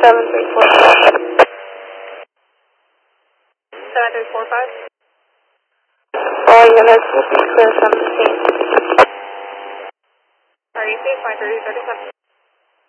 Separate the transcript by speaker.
Speaker 1: 7345.
Speaker 2: 7345.
Speaker 1: All units will be clear from the scene.
Speaker 2: Are you safe? 5337.